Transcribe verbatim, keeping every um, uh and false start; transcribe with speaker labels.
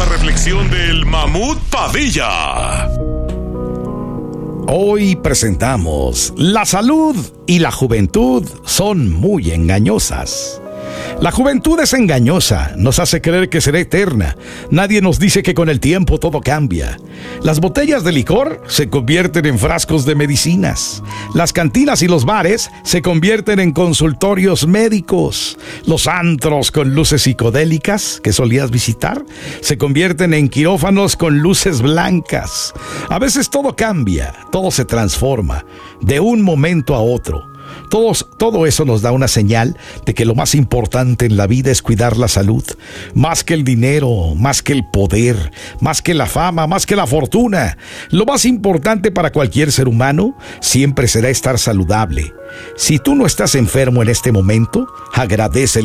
Speaker 1: la reflexión del Mamut Padilla.
Speaker 2: Hoy presentamos: la salud y la juventud son muy engañosas. La juventud es engañosa, nos hace creer que será eterna. Nadie nos dice que con el tiempo todo cambia. Las botellas de licor se convierten en frascos de medicinas. Las cantinas y los bares se convierten en consultorios médicos. Los antros con luces psicodélicas que solías visitar se convierten en quirófanos con luces blancas. A veces todo cambia, todo se transforma, de un momento a otro. Todos, todo eso nos da una señal de que lo más importante en la vida es cuidar la salud, más que el dinero, más que el poder, más que la fama, más que la fortuna. Lo más importante para cualquier ser humano siempre será estar saludable. Si tú no estás enfermo en este momento, agradece